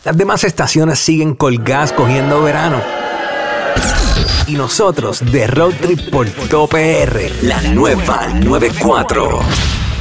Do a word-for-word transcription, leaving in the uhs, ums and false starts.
Las demás estaciones siguen colgadas cogiendo verano. Y nosotros de Road Trip por Top P R, La nueva noventa y cuatro.